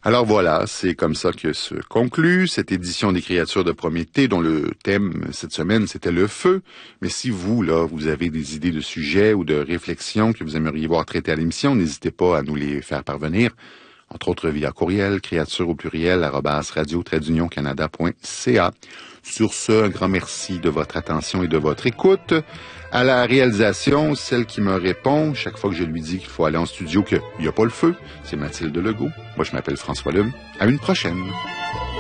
Alors voilà, c'est comme ça que se conclut cette édition des Créatures de Prométhée dont le thème cette semaine c'était le feu. Mais si vous, là, vous avez des idées de sujets ou de réflexions que vous aimeriez voir traitées à l'émission, n'hésitez pas à nous les faire parvenir, entre autres via courriel, créature au pluriel, @radio-canada.ca. Sur ce, un grand merci de votre attention et de votre écoute. À la réalisation, celle qui me répond chaque fois que je lui dis qu'il faut aller en studio, qu'il n'y a pas le feu, c'est Mathilde Legault. Moi, je m'appelle François Lum. À une prochaine.